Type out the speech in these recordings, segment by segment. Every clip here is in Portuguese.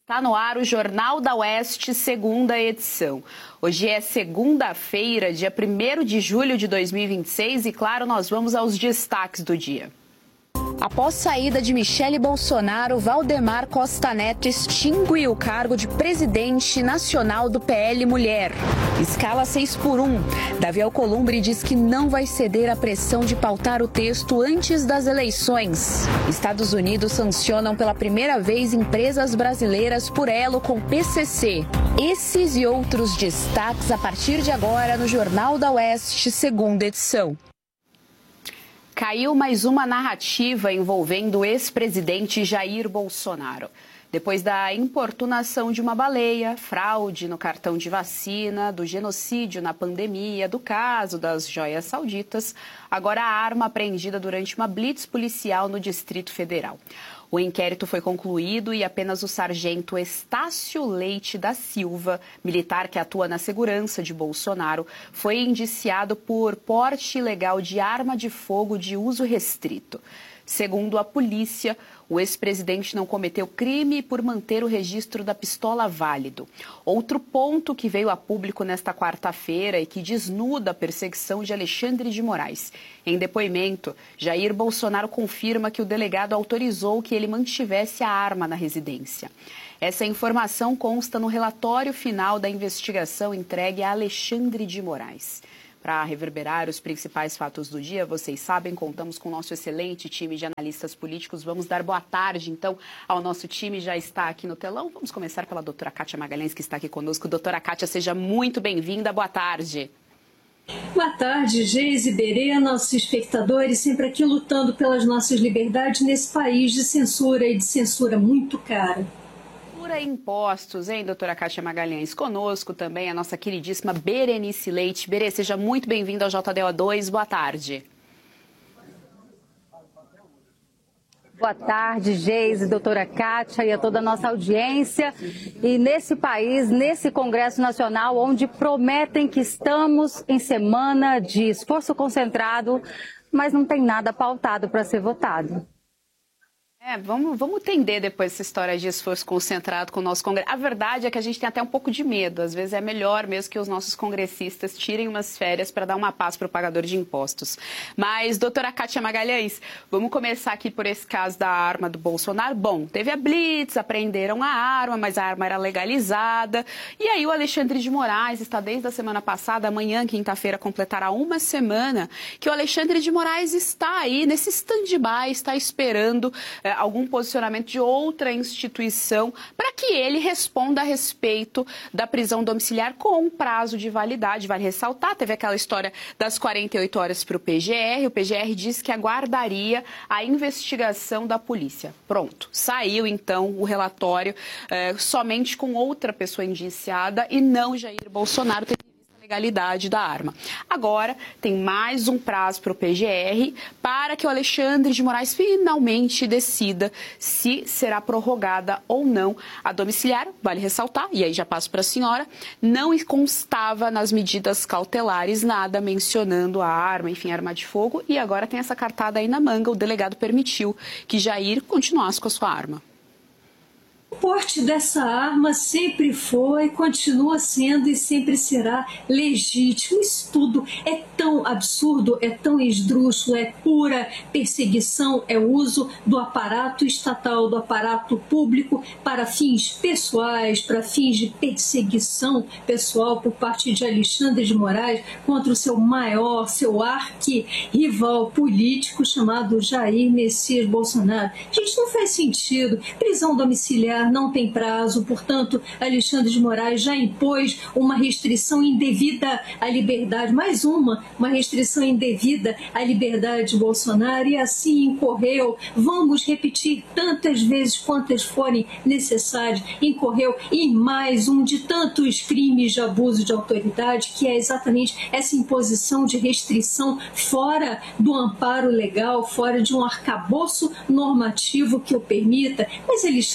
Tá no ar o Jornal da Oeste, segunda edição. Hoje é segunda-feira, dia 1º de julho de 2026 e, claro, nós vamos aos destaques do dia. Após saída de Michele Bolsonaro, Valdemar Costa Neto extingue o cargo de presidente nacional do PL Mulher. Escala 6x1. Davi Alcolumbre diz que não vai ceder à pressão de pautar o texto antes das eleições. Estados Unidos sancionam pela primeira vez empresas brasileiras por elo com PCC. Esses e outros destaques a partir de agora no Jornal da Oeste, segunda edição. Caiu mais uma narrativa envolvendo o ex-presidente Jair Bolsonaro. Depois da importunação de uma baleia, fraude no cartão de vacina, do genocídio na pandemia, do caso das joias sauditas, agora a arma apreendida durante uma blitz policial no Distrito Federal. O inquérito foi concluído e apenas o sargento Estácio Leite da Silva, militar que atua na segurança de Bolsonaro, foi indiciado por porte ilegal de arma de fogo de uso restrito. Segundo a polícia, o ex-presidente não cometeu crime por manter o registro da pistola válido. Outro ponto que veio a público nesta quarta-feira e que desnuda a perseguição de Alexandre de Moraes. Em depoimento, Jair Bolsonaro confirma que o delegado autorizou que ele mantivesse a arma na residência. Essa informação consta no relatório final da investigação entregue a Alexandre de Moraes. Para reverberar os principais fatos do dia, vocês sabem, contamos com o nosso excelente time de analistas políticos. Vamos dar boa tarde, então, ao nosso time, já está aqui no telão. Vamos começar pela doutora Kátia Magalhães, que está aqui conosco. Doutora Kátia, seja muito bem-vinda. Boa tarde. Boa tarde, Geise, Berê, nossos espectadores, sempre aqui lutando pelas nossas liberdades nesse país de censura e de censura muito cara. Impostos, hein, doutora Kátia Magalhães? Conosco também a nossa queridíssima Berenice Leite. Berê, seja muito bem-vinda ao JDO2. Boa tarde. Boa tarde, Geise, doutora Kátia e a toda a nossa audiência. E nesse país, nesse Congresso Nacional, onde prometem que estamos em semana de esforço concentrado, mas não tem nada pautado para ser votado. Vamos entender depois essa história de esforço concentrado com o nosso Congresso. A verdade é que a gente tem até um pouco de medo. Às vezes é melhor mesmo que os nossos congressistas tirem umas férias para dar uma paz para o pagador de impostos. Mas, doutora Kátia Magalhães, vamos começar aqui por esse caso da arma do Bolsonaro. Bom, teve a blitz, apreenderam a arma, mas a arma era legalizada. E aí o Alexandre de Moraes está desde a semana passada, amanhã, quinta-feira, completará uma semana, que o Alexandre de Moraes está aí nesse stand-by, está esperando algum posicionamento de outra instituição para que ele responda a respeito da prisão domiciliar com prazo de validade. Vale ressaltar, teve aquela história das 48 horas para o PGR. O PGR disse que aguardaria a investigação da polícia. Pronto, saiu então o relatório somente com outra pessoa indiciada e não Jair Bolsonaro ter legalidade da arma. Agora tem mais um prazo para o PGR para que o Alexandre de Moraes finalmente decida se será prorrogada ou não a domiciliar. Vale ressaltar, e aí já passo para a senhora, não constava nas medidas cautelares nada mencionando a arma, enfim, arma de fogo, e agora tem essa cartada aí na manga. O delegado permitiu que Jair continuasse com a sua arma. O porte dessa arma sempre foi, continua sendo e sempre será legítimo. Isso tudo é tão absurdo, é tão esdrúxulo, é pura perseguição, é o uso do aparato estatal, do aparato público para fins pessoais, para fins de perseguição pessoal por parte de Alexandre de Moraes contra o seu maior, seu arqui-rival político chamado Jair Messias Bolsonaro. Gente, não faz sentido. Prisão domiciliar não tem prazo, portanto, Alexandre de Moraes já impôs uma restrição indevida à liberdade, mais uma restrição indevida à liberdade de Bolsonaro e assim incorreu, vamos repetir tantas vezes quantas forem necessárias, incorreu em mais um de tantos crimes de abuso de autoridade, que é exatamente essa imposição de restrição fora do amparo legal, fora de um arcabouço normativo que o permita. Mas Alexandre de Moraes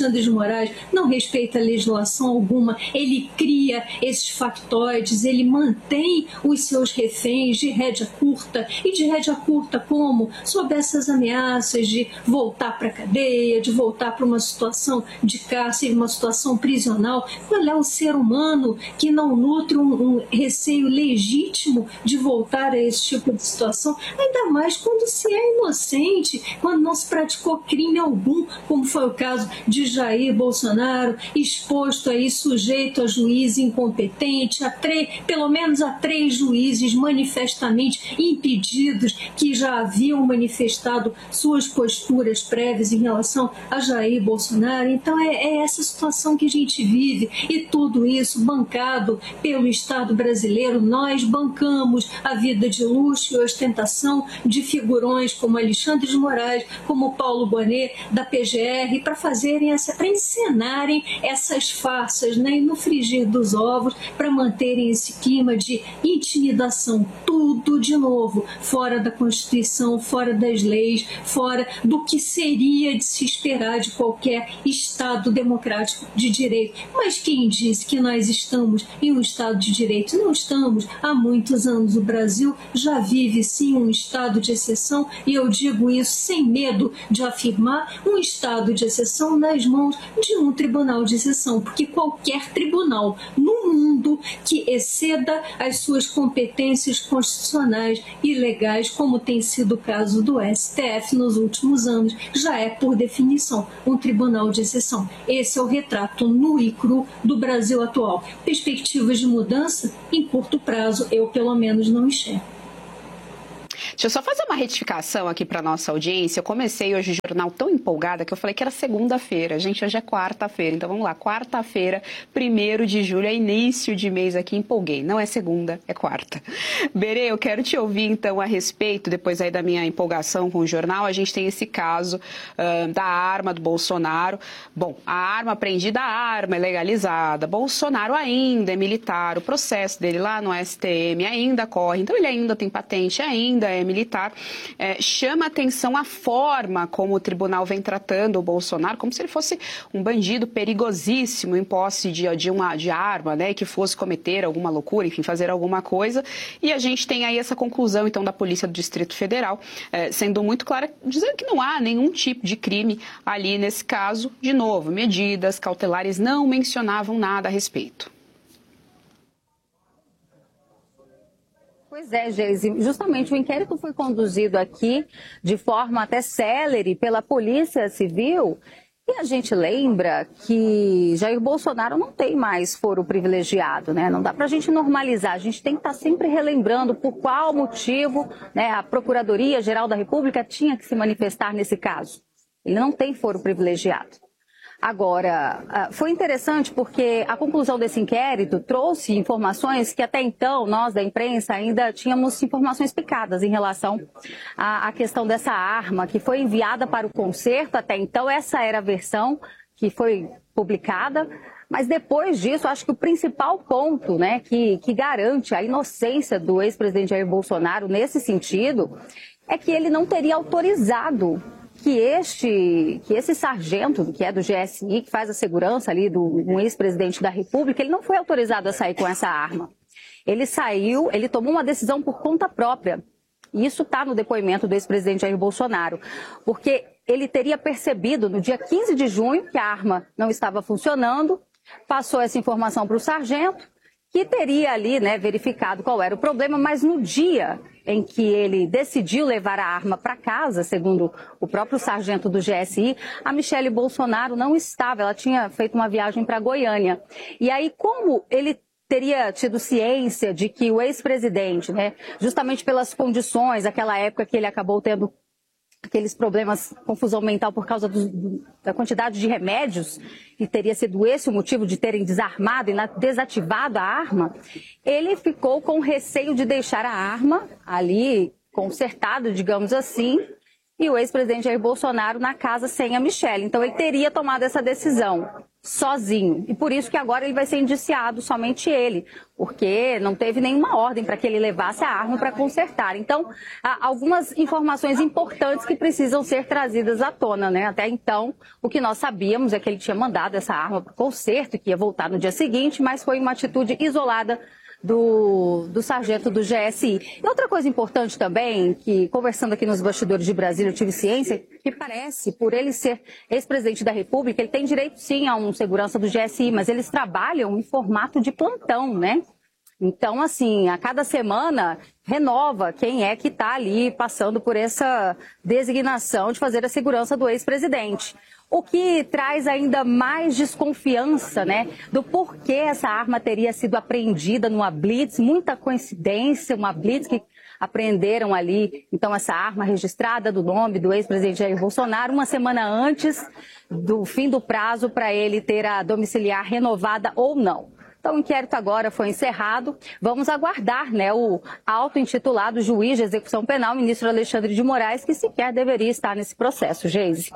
Moraes, não respeita a legislação alguma, ele cria esses factoides, ele mantém os seus reféns de rédea curta, e de rédea curta como? Sob essas ameaças de voltar para a cadeia, de voltar para uma situação de cárcere, uma situação prisional. Qual é o ser humano que não nutre um receio legítimo de voltar a esse tipo de situação? Ainda mais quando se é inocente, quando não se praticou crime algum, como foi o caso de Jair Bolsonaro, exposto aí, sujeito a juiz incompetente, pelo menos a 3 juízes manifestamente impedidos que já haviam manifestado suas posturas prévias em relação a Jair Bolsonaro. Então é essa situação que a gente vive, e tudo isso bancado pelo Estado brasileiro. Nós bancamos a vida de luxo e ostentação de figurões como Alexandre de Moraes, como Paulo Bonet da PGR, para encenarem essas farsas, né? E no frigir dos ovos, para manterem esse clima de intimidação. Tudo, de novo, fora da Constituição, fora das leis, fora do que seria de se esperar de qualquer Estado democrático de direito. Mas quem disse que nós estamos em um Estado de direito? Não estamos. Há muitos anos o Brasil já vive, sim, um estado de exceção, e eu digo isso sem medo de afirmar, um estado de exceção nas mãos de um tribunal de exceção, porque qualquer tribunal no mundo que exceda as suas competências constitucionais e legais, como tem sido o caso do STF nos últimos anos, já é, por definição, um tribunal de exceção. Esse é o retrato nu e cru do Brasil atual. Perspectivas de mudança, em curto prazo, eu pelo menos não enxergo. Deixa eu só fazer uma retificação aqui para nossa audiência. Eu comecei hoje o jornal tão empolgada que eu falei que era segunda-feira. Gente, hoje é quarta-feira. Então vamos lá, quarta-feira, 1º de julho, é início de mês aqui, empolguei. Não é segunda, é quarta. Berê, eu quero te ouvir então a respeito, depois aí da minha empolgação com o jornal. A gente tem esse caso da arma do Bolsonaro. Bom, a arma apreendida, a arma é legalizada. Bolsonaro ainda é militar. O processo dele lá no STM ainda corre. Então ele ainda tem patente, ainda é militar. Chama atenção a forma como o tribunal vem tratando o Bolsonaro, como se ele fosse um bandido perigosíssimo em posse de arma, né, que fosse cometer alguma loucura, enfim, fazer alguma coisa. E a gente tem aí essa conclusão, então, da Polícia do Distrito Federal, sendo muito clara, dizendo que não há nenhum tipo de crime ali nesse caso. De novo, medidas cautelares não mencionavam nada a respeito. Pois é, Geise, justamente o inquérito foi conduzido aqui de forma até célere pela Polícia Civil, e a gente lembra que Jair Bolsonaro não tem mais foro privilegiado, né? Não dá para a gente normalizar, a gente tem que estar sempre relembrando por qual motivo, né, a Procuradoria-Geral da República tinha que se manifestar nesse caso. Ele não tem foro privilegiado. Agora, foi interessante porque a conclusão desse inquérito trouxe informações que até então nós da imprensa ainda tínhamos informações picadas em relação à questão dessa arma que foi enviada para o concerto. Até então essa era a versão que foi publicada, mas depois disso acho que o principal ponto, né, que garante a inocência do ex-presidente Jair Bolsonaro nesse sentido é que ele não teria autorizado que esse sargento, que é do GSI, que faz a segurança ali do ex-presidente da República, ele não foi autorizado a sair com essa arma. Ele saiu, ele tomou uma decisão por conta própria. E isso está no depoimento do ex-presidente Jair Bolsonaro, porque ele teria percebido no dia 15 de junho que a arma não estava funcionando, passou essa informação para o sargento, que teria ali, né, verificado qual era o problema, mas no dia em que ele decidiu levar a arma para casa, segundo o próprio sargento do GSI, a Michele Bolsonaro não estava, ela tinha feito uma viagem para Goiânia. E aí, como ele teria tido ciência de que o ex-presidente, né, justamente pelas condições, aquela época que ele acabou tendo aqueles problemas, confusão mental por causa da quantidade de remédios, e teria sido esse o motivo de terem desarmado e desativado a arma, ele ficou com receio de deixar a arma ali consertada, digamos assim, e o ex-presidente Jair Bolsonaro na casa sem a Michele. Então ele teria tomado essa decisão. sozinho. E por isso que agora ele vai ser indiciado, somente ele, porque não teve nenhuma ordem para que ele levasse a arma para consertar. Então, há algumas informações importantes que precisam ser trazidas à tona, né? Até então, o que nós sabíamos é que ele tinha mandado essa arma para o conserto, que ia voltar no dia seguinte, mas foi uma atitude isolada do sargento do GSI. E outra coisa importante também, que conversando aqui nos bastidores de Brasília eu tive ciência, que parece, por ele ser ex-presidente da República, ele tem direito sim a um segurança do GSI, mas eles trabalham em formato de plantão, né? Então, assim, a cada semana renova quem é que está ali passando por essa designação de fazer a segurança do ex-presidente. O que traz ainda mais desconfiança, né, do porquê essa arma teria sido apreendida numa blitz, muita coincidência, uma blitz que apreenderam ali, então, essa arma registrada do nome do ex-presidente Jair Bolsonaro, uma semana antes do fim do prazo para ele ter a domiciliar renovada ou não. Então, o inquérito agora foi encerrado. Vamos aguardar, né, o auto-intitulado juiz de execução penal, ministro Alexandre de Moraes, que sequer deveria estar nesse processo, Geise.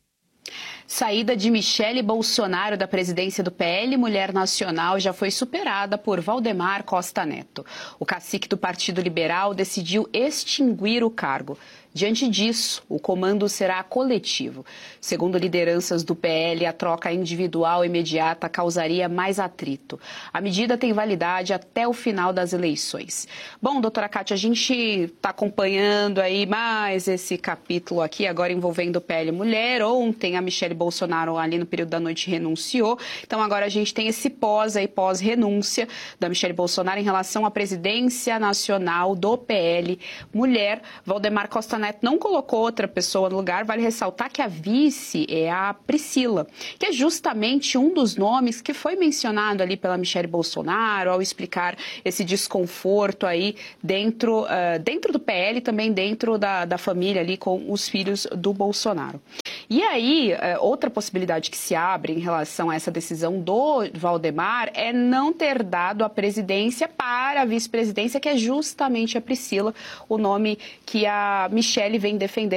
Saída de Michele Bolsonaro da presidência do PL Mulher Nacional já foi superada por Valdemar Costa Neto. O cacique do Partido Liberal decidiu extinguir o cargo. Diante disso, o comando será coletivo. Segundo lideranças do PL, a troca individual imediata causaria mais atrito. A medida tem validade até o final das eleições. Bom, doutora Kátia, a gente está acompanhando aí mais esse capítulo aqui, agora envolvendo o PL Mulher. Ontem a Michele Bolsonaro, ali no período da noite, renunciou. Então agora a gente tem esse pós-renúncia da Michele Bolsonaro em relação à presidência nacional do PL Mulher. Valdemar Costa Neto não colocou outra pessoa no lugar. Vale ressaltar que a vice é a Priscila, que é justamente um dos nomes que foi mencionado ali pela Michele Bolsonaro ao explicar esse desconforto aí dentro do PL e também dentro da família ali com os filhos do Bolsonaro. E aí, outra possibilidade que se abre em relação a essa decisão do Valdemar é não ter dado a presidência para a vice-presidência, que é justamente a Priscila, o nome que a Michele vem defendendo